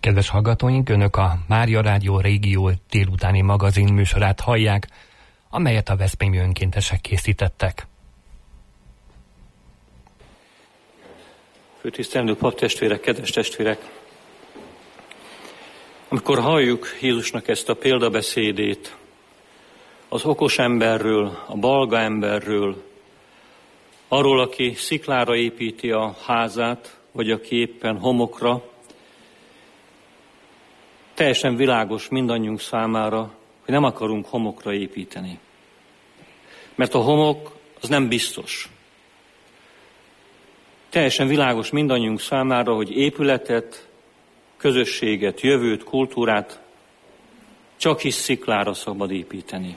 Kedves hallgatóink, Önök a Mária Rádió Régió délutáni magazin műsorát hallják, amelyet a veszprémi önkéntesek készítettek. Főtisztelendő paptestvérek, kedves testvérek! Amikor halljuk Jézusnak ezt a példabeszédét az okos emberről, a balga emberről, arról, aki sziklára építi a házát, vagy aki éppen homokra, teljesen világos mindannyiunk számára, hogy nem akarunk homokra építeni. Mert a homok az nem biztos. Teljesen világos mindannyiunk számára, hogy épületet, közösséget, jövőt, kultúrát csak is sziklára szabad építeni.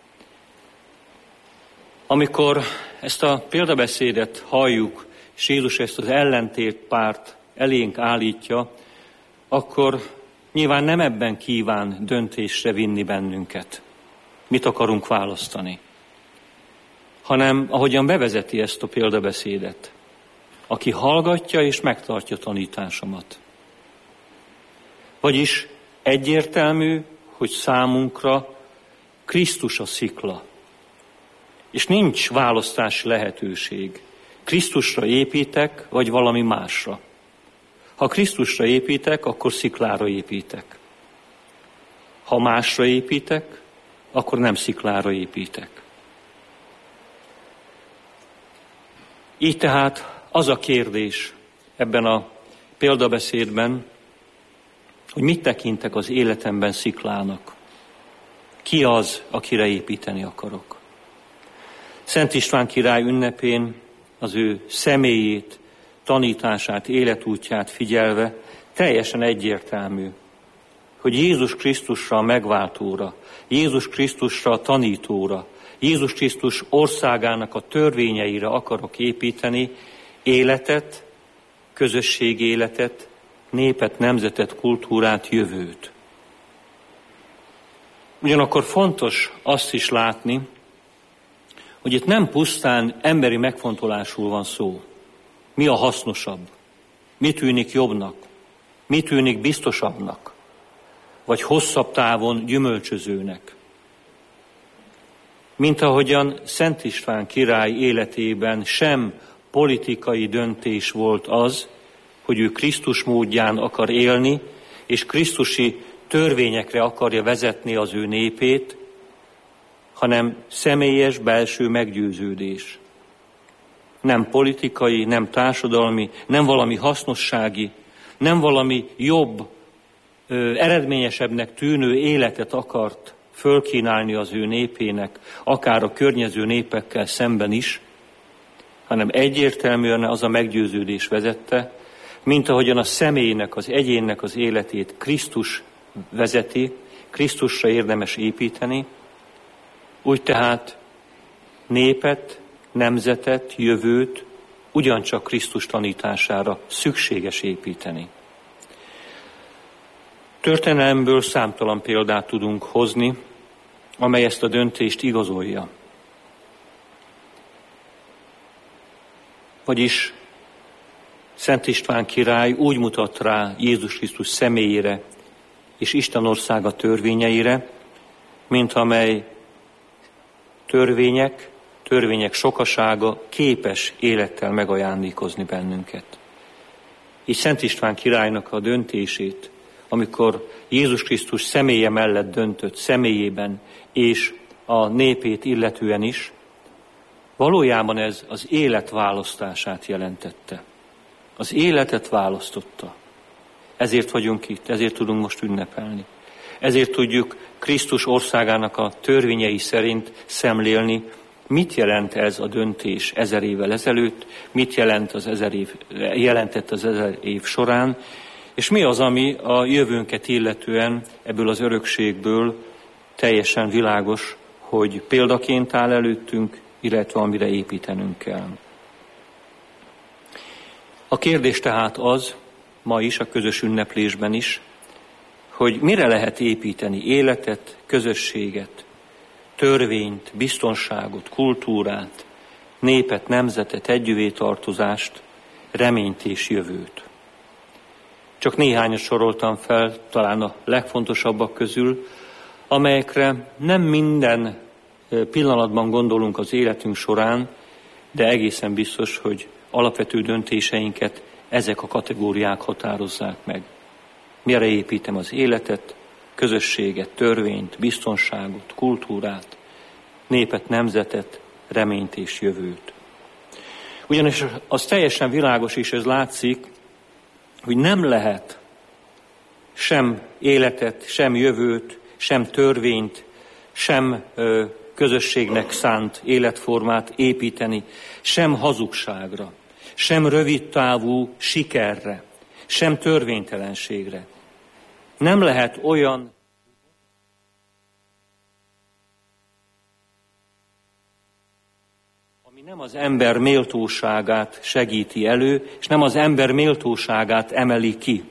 Amikor ezt a példabeszédet halljuk, és Jézus ezt az ellentétpárt elénk állítja, akkor nyilván nem ebben kíván döntésre vinni bennünket. Mit akarunk választani? Hanem ahogyan bevezeti ezt a példabeszédet. Aki hallgatja és megtartja tanításomat. Vagyis egyértelmű, hogy számunkra Krisztus a szikla. És nincs választási lehetőség. Krisztusra építek, vagy valami másra. Ha Krisztusra építek, akkor sziklára építek. Ha másra építek, akkor nem sziklára építek. Így tehát az a kérdés ebben a példabeszédben, hogy mit tekintek az életemben sziklának. Ki az, akire építeni akarok? Szent István király ünnepén az ő személyét, tanítását, életútját figyelve teljesen egyértelmű, hogy Jézus Krisztusra a megváltóra, Jézus Krisztusra a tanítóra, Jézus Krisztus országának a törvényeire akarok építeni életet, közösségéletet, népet, nemzetet, kultúrát, jövőt. Ugyanakkor fontos azt is látni, hogy itt nem pusztán emberi megfontolásról van szó. Mi a hasznosabb? Mi tűnik jobbnak? Mi tűnik biztosabbnak? Vagy hosszabb távon gyümölcsözőnek? Mint ahogyan Szent István király életében sem politikai döntés volt az, hogy ő Krisztus módján akar élni, és krisztusi törvényekre akarja vezetni az ő népét, hanem személyes belső meggyőződés. Nem politikai, nem társadalmi, nem valami hasznossági, nem valami jobb, eredményesebbnek tűnő életet akart fölkínálni az ő népének, akár a környező népekkel szemben is, hanem egyértelműen az a meggyőződés vezette, mint ahogyan a személynek, az egyénnek az életét Krisztus vezeti, Krisztusra érdemes építeni, úgy tehát népet, nemzetet, jövőt ugyancsak Krisztus tanítására szükséges építeni. Történelemből számtalan példát tudunk hozni, amely ezt a döntést igazolja. Vagyis Szent István király úgy mutat rá Jézus Krisztus személyére és Isten országa törvényeire, mint amely törvények sokasága képes élettel megajándékozni bennünket. Így Szent István királynak a döntését, amikor Jézus Krisztus személye mellett döntött, személyében és a népét illetően is, valójában ez az élet választását jelentette. Az életet választotta. Ezért vagyunk itt, ezért tudunk most ünnepelni. Ezért tudjuk Krisztus országának a törvényei szerint szemlélni, mit jelent ez a döntés 1000 évvel ezelőtt, mit jelentett az 1000 év során, és mi az, ami a jövőnket illetően ebből az örökségből teljesen világos, hogy példaként áll előttünk, illetve amire építenünk kell. A kérdés tehát az, ma is, a közös ünneplésben is, hogy mire lehet építeni életet, közösséget, törvényt, biztonságot, kultúrát, népet, nemzetet, együvé tartozást, reményt és jövőt. Csak néhányat soroltam fel, talán a legfontosabbak közül, amelyekre nem minden pillanatban gondolunk az életünk során, de egészen biztos, hogy alapvető döntéseinket ezek a kategóriák határozzák meg. Mire építem az életet, közösséget, törvényt, biztonságot, kultúrát, népet, nemzetet, reményt és jövőt. Ugyanis az teljesen világos is, ez látszik, hogy nem lehet sem életet, sem jövőt, sem törvényt, sem közösségnek szánt életformát építeni, sem hazugságra, sem rövidtávú sikerre, sem törvénytelenségre. Nem lehet olyan ami nem az ember méltóságát segíti elő, és nem az ember méltóságát emeli ki,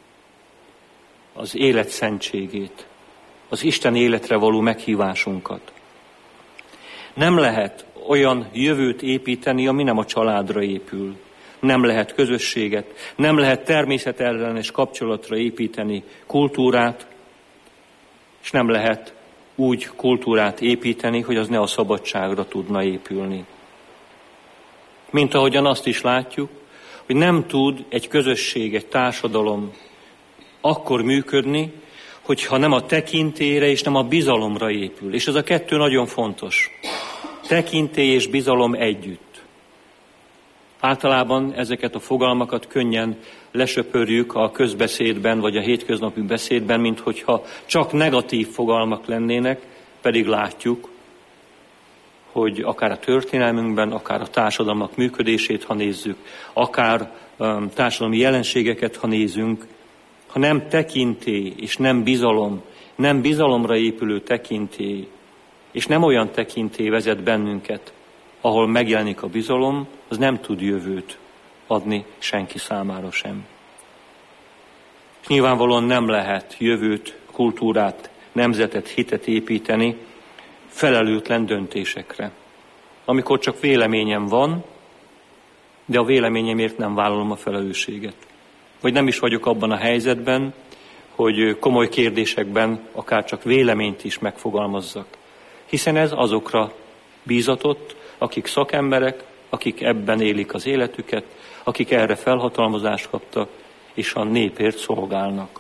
az élet szentségét, az Isten életre való meghívásunkat. Nem lehet olyan jövőt építeni, ami nem a családra épül. Nem lehet közösséget, nem lehet természetellenes kapcsolatra építeni kultúrát, és nem lehet úgy kultúrát építeni, hogy az ne a szabadságra tudna épülni. Mint ahogyan azt is látjuk, hogy nem tud egy közösség, egy társadalom akkor működni, hogyha nem a tekintélyre és nem a bizalomra épül. És ez a kettő nagyon fontos. Tekintély és bizalom együtt. Általában ezeket a fogalmakat könnyen lesöpörjük a közbeszédben, vagy a hétköznapi beszédben, mint hogyha csak negatív fogalmak lennének, pedig látjuk, hogy akár a történelmünkben, akár a társadalmak működését, ha nézzük, akár társadalmi jelenségeket, ha nézünk, ha nem tekintély és nem bizalom, nem bizalomra épülő tekintély, és nem olyan tekintély vezet bennünket, ahol megjelenik a bizalom, az nem tud jövőt adni senki számára sem. Nyilvánvalóan nem lehet jövőt, kultúrát, nemzetet, hitet építeni felelőtlen döntésekre. Amikor csak véleményem van, de a véleményemért nem vállalom a felelősséget. Vagy nem is vagyok abban a helyzetben, hogy komoly kérdésekben akár csak véleményt is megfogalmazzak. Hiszen ez azokra bízatott, akik szakemberek, akik ebben élik az életüket, akik erre felhatalmazást kaptak, és a népért szolgálnak.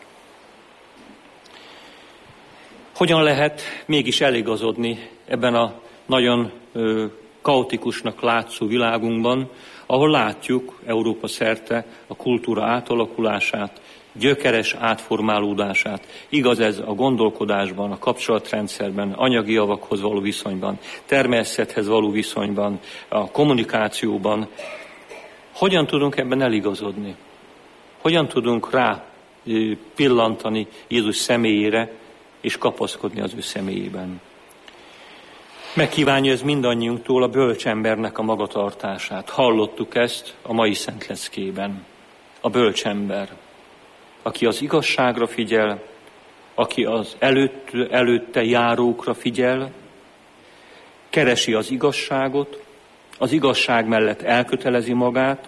Hogyan lehet mégis eligazodni ebben a nagyon kaotikusnak látszó világunkban, ahol látjuk Európa szerte a kultúra átalakulását, gyökeres átformálódását. Igaz ez a gondolkodásban, a kapcsolatrendszerben, anyagi javakhoz való viszonyban, természethez való viszonyban, a kommunikációban. Hogyan tudunk ebben eligazodni? Hogyan tudunk rá pillantani Jézus személyére, és kapaszkodni az ő személyében? Megkívánja ez mindannyiunktól a bölcsembernek a magatartását. Hallottuk ezt a mai szentleckében. A bölcsember, aki az igazságra figyel, aki az előtte járókra figyel, keresi az igazságot, az igazság mellett elkötelezi magát,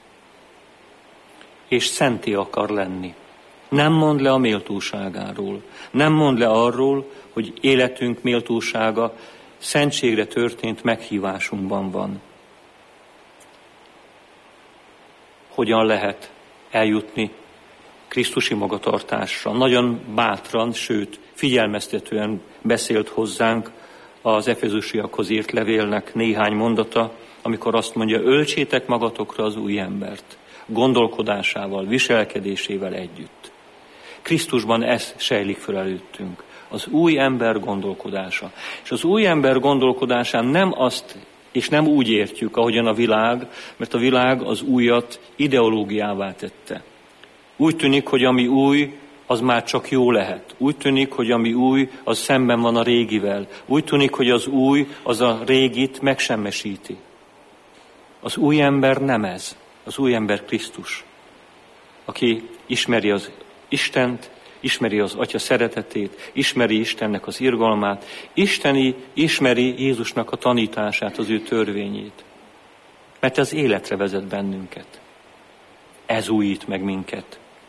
és szenté akar lenni. Nem mond le a méltóságáról, nem mond le arról, hogy életünk méltósága szentségre történt meghívásunkban van. Hogyan lehet eljutni krisztusi magatartásra? Nagyon bátran, sőt figyelmeztetően beszélt hozzánk az efezusiakhoz írt levélnek néhány mondata, amikor azt mondja, öltsétek magatokra az új embert, gondolkodásával, viselkedésével együtt. Krisztusban ez sejlik föl előttünk, az új ember gondolkodása. És az új ember gondolkodásán nem azt, és nem úgy értjük, ahogyan a világ, mert a világ az újat ideológiává tette. Úgy tűnik, hogy ami új, az már csak jó lehet. Úgy tűnik, hogy ami új, az szemben van a régivel. Úgy tűnik, hogy az új, az a régit megsemmesíti. Az új ember nem ez. Az új ember Krisztus, aki ismeri az Istent, ismeri az Atya szeretetét, ismeri Istennek az irgalmát, ismeri Jézusnak a tanítását, az ő törvényét. Mert ez életre vezet bennünket. Ez újít meg minket.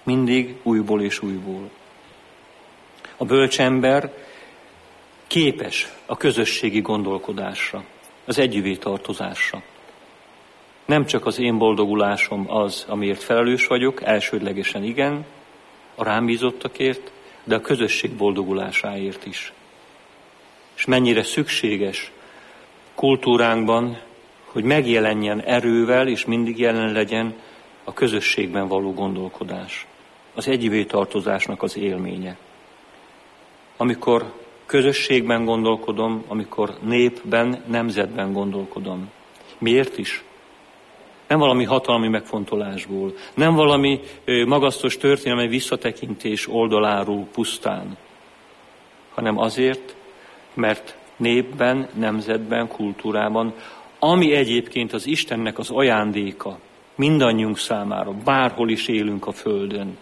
Mindig újból és újból. A bölcs ember képes a közösségi gondolkodásra, az együvé tartozásra. Nem csak az én boldogulásom az, amiért felelős vagyok, elsődlegesen igen, a rám bízottakért, de a közösség boldogulásáért is. És mennyire szükséges kultúránkban, hogy megjelenjen erővel, és mindig jelen legyen a közösségben való gondolkodás. Az együvé tartozásnak az élménye. Amikor közösségben gondolkodom, amikor népben, nemzetben gondolkodom. Miért is? Nem valami hatalmi megfontolásból, nem valami magasztos történelmi visszatekintés oldaláról pusztán, hanem azért, mert népben, nemzetben, kultúrában, ami egyébként az Istennek az ajándéka mindannyiunk számára, bárhol is élünk a földön.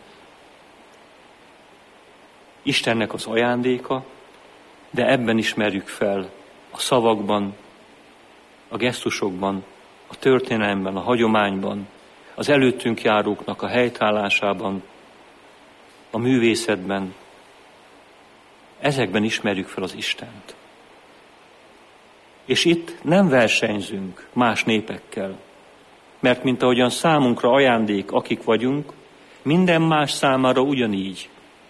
Istennek az ajándéka, de ebben ismerjük fel a szavakban, a gesztusokban, a történelemben, a hagyományban, az előttünk járóknak a helytállásában, a művészetben. Ezekben ismerjük fel az Istent. És itt nem versenyzünk más népekkel, mert mint ahogyan számunkra ajándék, akik vagyunk, minden más számára ugyanígy.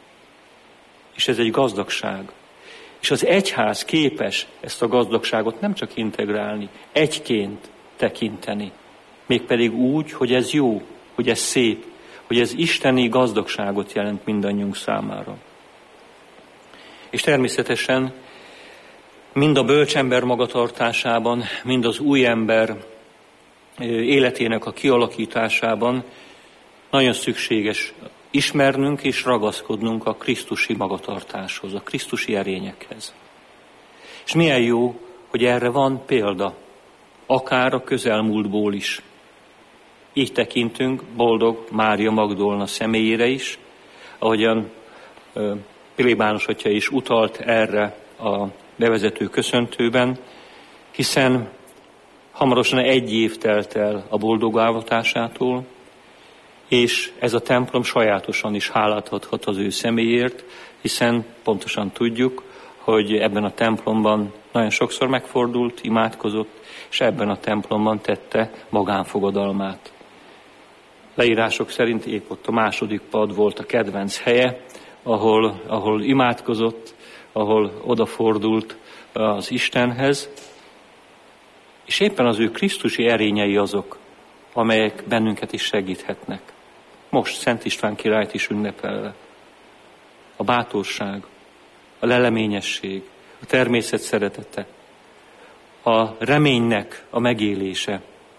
És ez egy gazdagság. És az egyház képes ezt a gazdagságot nem csak integrálni, egyként tekinteni. Mégpedig úgy, hogy ez jó, hogy ez szép, hogy ez isteni gazdagságot jelent mindannyiunk számára. És természetesen mind a bölcsember magatartásában, mind az új ember életének a kialakításában nagyon szükséges ismernünk és ragaszkodnunk a krisztusi magatartáshoz, a krisztusi erényekhez. És milyen jó, hogy erre van példa, akár a közelmúltból is. Így tekintünk boldog Mária Magdolna személyére is, ahogyan Pilibános atya is utalt erre a bevezető köszöntőben, hiszen hamarosan 1 év telt el a boldogáltatásától, és ez a templom sajátosan is hálát adhat az ő személyért, hiszen pontosan tudjuk, hogy ebben a templomban nagyon sokszor megfordult, imádkozott, és ebben a templomban tette magánfogadalmát. Leírások szerint épp ott a második pad volt a kedvenc helye, ahol imádkozott, ahol odafordult az Istenhez, és éppen az ő krisztusi erényei azok, amelyek bennünket is segíthetnek. Most Szent István királyt is ünnepelve. A bátorság, a leleményesség, a természet szeretete, a reménynek a megélése,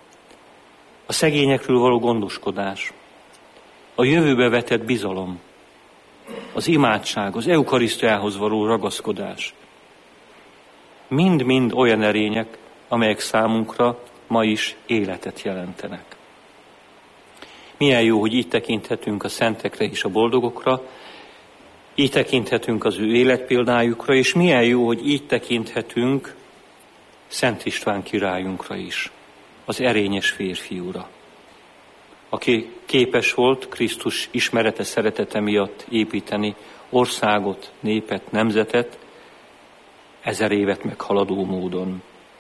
a szegényekről való gondoskodás, a jövőbe vetett bizalom, az imádság, az eukarisztiához való ragaszkodás. Mind-mind olyan erények, amelyek számunkra ma is életet jelentenek. Milyen jó, hogy így tekinthetünk a szentekre és a boldogokra, így tekinthetünk az ő életpéldájukra, és milyen jó, hogy így tekinthetünk Szent István királyunkra is, az erényes férfiúra, aki képes volt Krisztus ismerete, szeretete miatt építeni országot, népet, nemzetet, 1000 évet meghaladó módon.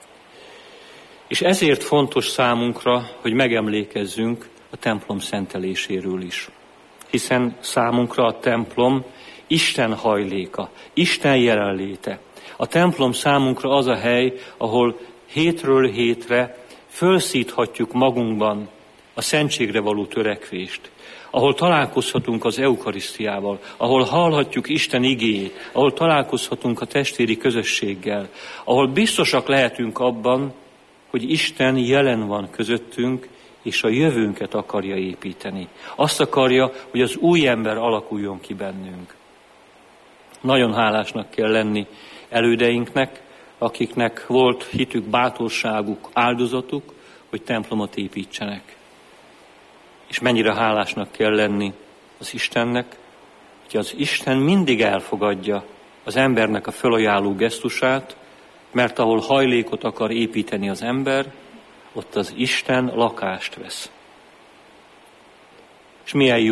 És ezért fontos számunkra, hogy megemlékezzünk a templom szenteléséről is. Hiszen számunkra a templom Isten hajléka, Isten jelenléte. A templom számunkra az a hely, ahol hétről hétre fölszíthatjuk magunkban a szentségre való törekvést, ahol találkozhatunk az eukarisztiával, ahol hallhatjuk Isten igéjét, ahol találkozhatunk a testvéri közösséggel, ahol biztosak lehetünk abban, hogy Isten jelen van közöttünk, és a jövőnket akarja építeni. Azt akarja, hogy az új ember alakuljon ki bennünk. Nagyon hálásnak kell lenni elődeinknek, akiknek volt hitük, bátorságuk, áldozatuk, hogy templomot építsenek. És mennyire hálásnak kell lenni az Istennek, hogy az Isten mindig elfogadja az embernek a fölajánló gesztusát, mert ahol hajlékot akar építeni az ember, ott az Isten lakást vesz. És milyen jó,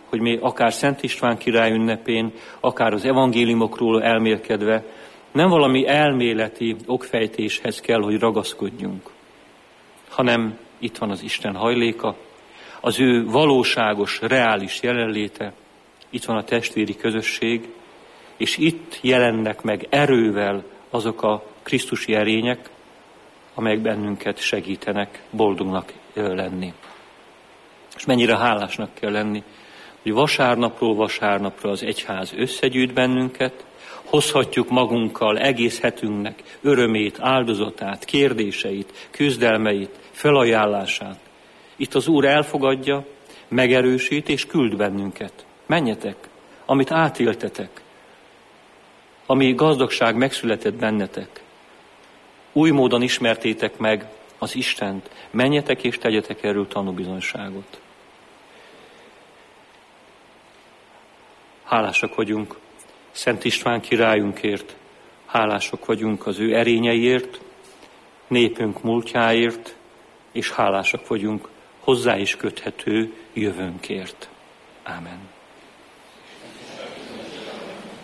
hogy mi akár Szent István király ünnepén, akár az evangéliumokról elmélkedve, nem valami elméleti okfejtéshez kell, hogy ragaszkodjunk, hanem itt van az Isten hajléka, az ő valóságos, reális jelenléte, itt van a testvéri közösség, és itt jelennek meg erővel azok a krisztusi erények, amelyek bennünket segítenek boldognak lenni. És mennyire hálásnak kell lenni, hogy vasárnapról vasárnapra az egyház összegyűjt bennünket, hozhatjuk magunkkal egész hetünknek örömét, áldozatát, kérdéseit, küzdelmeit, felajánlását. Itt az Úr elfogadja, megerősít és küld bennünket. Menjetek, amit átéltetek, ami gazdagság megszületett bennetek. Új módon ismertétek meg az Istent. Menjetek és tegyetek erről tanúbizonyságot. Hálásak vagyunk Szent István királyunkért, hálások vagyunk az ő erényeiért, népünk múltjáért, és hálásak vagyunk hozzá is köthető jövőnkért. Ámen.